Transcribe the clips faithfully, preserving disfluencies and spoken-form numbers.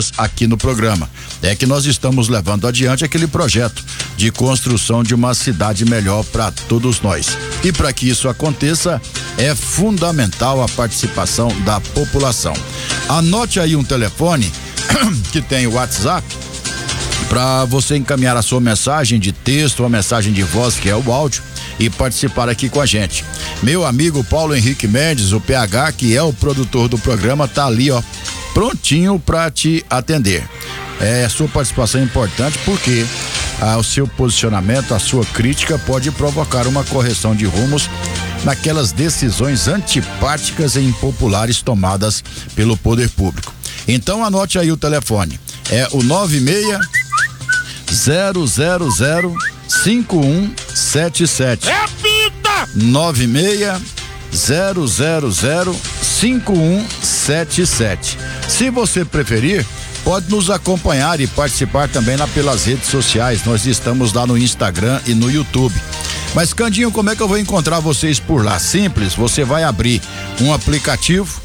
dias aqui no programa. É que nós estamos levando adiante aquele projeto de construção de uma cidade melhor para todos nós. E para que isso aconteça, é fundamental a participação da população. Anote aí um telefone que tem o WhatsApp para você encaminhar a sua mensagem de texto ou a mensagem de voz, que é o áudio, e participar aqui com a gente. Meu amigo Paulo Henrique Mendes, o P H, que é o produtor do programa, tá ali, ó, prontinho para te atender. É, a sua participação é importante porque ah, o seu posicionamento, a sua crítica pode provocar uma correção de rumos naquelas decisões antipáticas e impopulares tomadas pelo poder público. Então anote aí o telefone, é o nove seis zero zero zero cinco um sete sete. Repita! nove seis zero zero zero cinco um sete sete. Se você preferir, pode nos acompanhar e participar também lá pelas redes sociais. Nós estamos lá no Instagram e no YouTube. Mas, Candinho, como é que eu vou encontrar vocês por lá? Simples, você vai abrir um aplicativo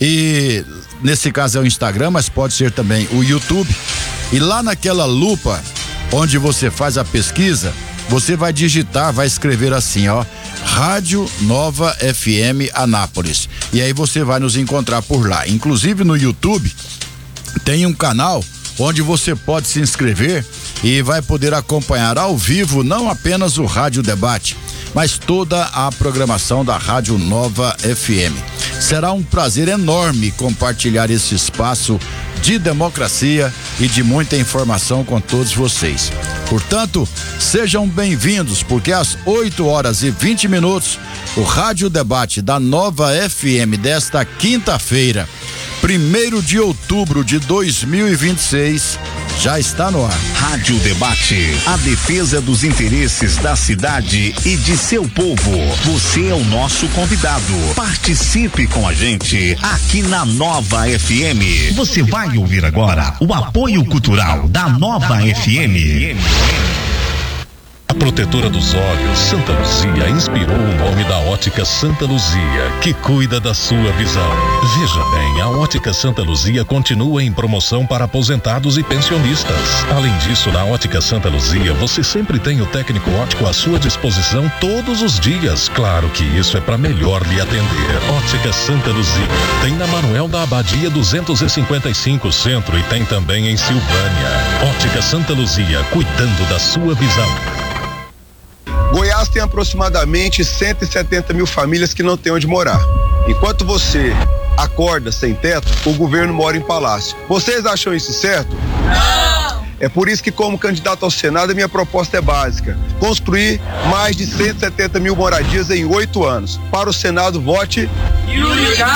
e nesse caso é o Instagram, mas pode ser também o YouTube. E lá naquela lupa onde você faz a pesquisa, você vai digitar, vai escrever assim, ó, Rádio Nova F M Anápolis. E aí você vai nos encontrar por lá. Inclusive no YouTube tem um canal onde você pode se inscrever e vai poder acompanhar ao vivo não apenas o Rádio Debate, mas toda a programação da Rádio Nova F M. Será um prazer enorme compartilhar esse espaço de democracia e de muita informação com todos vocês. Portanto, sejam bem-vindos, porque às oito horas e vinte minutos, o Rádio Debate da Nova F M desta quinta-feira, primeiro de outubro de dois mil e vinte e seis, já está no ar. Rádio Debate, a defesa dos interesses da cidade e de seu povo. Você é o nosso convidado. Participe com a gente aqui na Nova F M. Você vai ouvir agora o apoio cultural da Nova F M. A protetora dos olhos, Santa Luzia, inspirou o nome da Ótica Santa Luzia, que cuida da sua visão. Veja bem, a Ótica Santa Luzia continua em promoção para aposentados e pensionistas. Além disso, na Ótica Santa Luzia, você sempre tem o técnico óptico à sua disposição todos os dias. Claro que isso é para melhor lhe atender. Ótica Santa Luzia tem na Manuel da Abadia duzentos e cinquenta e cinco Centro e tem também em Silvânia. Ótica Santa Luzia, cuidando da sua visão. Goiás tem aproximadamente cento e setenta mil famílias que não têm onde morar. Enquanto você acorda sem teto, o governo mora em palácio. Vocês acham isso certo? Não! É por isso que, como candidato ao Senado, a minha proposta é básica: construir mais de cento e setenta mil moradias em oito anos. Para o Senado, vote Yuri Gato!